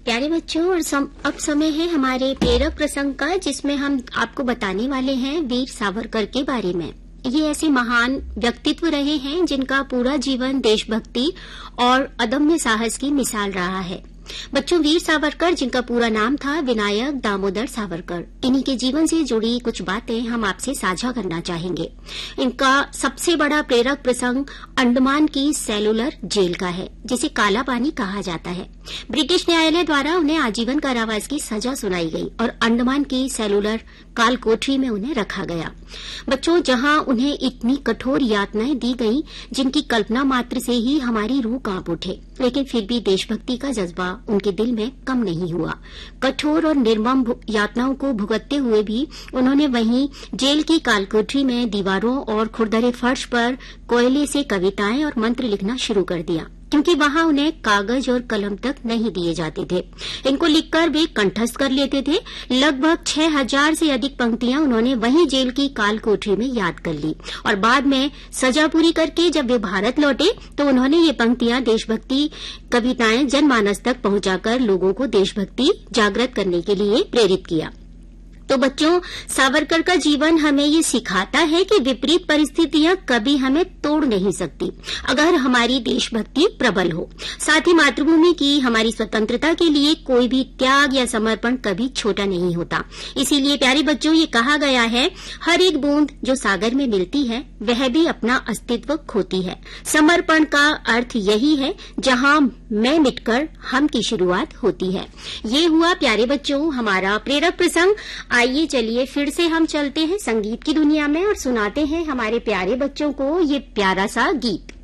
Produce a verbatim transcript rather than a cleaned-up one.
प्यारे बच्चों, और सम, अब समय है हमारे प्रेरक प्रसंग का, जिसमें हम आपको बताने वाले हैं वीर सावरकर के बारे में। ये ऐसे महान व्यक्तित्व रहे हैं जिनका पूरा जीवन देशभक्ति और अदम्य साहस की मिसाल रहा है। बच्चों, वीर सावरकर जिनका पूरा नाम था विनायक दामोदर सावरकर, इन्हीं के जीवन से जुड़ी कुछ बातें हम आपसे साझा करना चाहेंगे। इनका सबसे बड़ा प्रेरक प्रसंग अंडमान की सेलुलर जेल का है, जिसे काला पानी कहा जाता है। ब्रिटिश न्यायालय द्वारा उन्हें आजीवन कारावास की सजा सुनाई गई और अंडमान की सेलुलर काल कोठरी में उन्हें रखा गया। बच्चों, जहां उन्हें इतनी कठोर यातनाएं दी गई जिनकी कल्पना मात्र से ही हमारी रूह कांप उठे, लेकिन फिर भी देशभक्ति का जज्बा उनके दिल में कम नहीं हुआ। कठोर और निर्मम यातनाओं को भुगतते हुए भी उन्होंने वहीं जेल की कालकोठरी में दीवारों और खुरदरे फर्श पर कोयले से कविताएं और मंत्र लिखना शुरू कर दिया, क्योंकि वहां उन्हें कागज और कलम तक नहीं दिए जाते थे। इनको लिखकर वे कंठस्थ कर लेते थे। लगभग छह हजार से अधिक पंक्तियां उन्होंने वहीं जेल की काल कोठरी में याद कर ली और बाद में सजा पूरी करके जब वे भारत लौटे तो उन्होंने ये पंक्तियां देशभक्ति कविताएं जनमानस तक पहुंचाकर लोगों को देशभक्ति जागृत करने के लिए प्रेरित किया। तो बच्चों, सावरकर का जीवन हमें ये सिखाता है कि विपरीत परिस्थितियां कभी हमें तोड़ नहीं सकती अगर हमारी देशभक्ति प्रबल हो। साथ ही मातृभूमि की हमारी स्वतंत्रता के लिए कोई भी त्याग या समर्पण कभी छोटा नहीं होता। इसीलिए प्यारे बच्चों, ये कहा गया है, हर एक बूंद जो सागर में मिलती है वह भी अपना अस्तित्व खोती है। समर्पण का अर्थ यही है, जहां मैं मिटकर हम की शुरुआत होती है। ये हुआ प्यारे बच्चों हमारा प्रेरक प्रसंग। आइए चलिए फिर से हम चलते हैं संगीत की दुनिया में और सुनाते हैं हमारे प्यारे बच्चों को ये प्यारा सा गीत।